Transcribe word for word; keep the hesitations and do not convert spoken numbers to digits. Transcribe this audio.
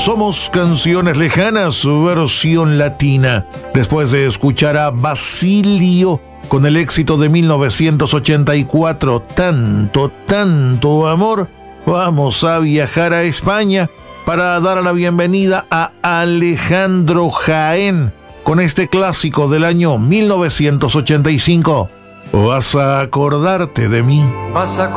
Somos Canciones Lejanas, versión latina. Después de escuchar a Basilio con el éxito de mil novecientos ochenta y cuatro, Tanto, tanto amor, vamos a viajar a España para dar la bienvenida a Alejandro Jaén con este clásico del año mil novecientos ochenta y cinco. Vas a acordarte de mí. Vas a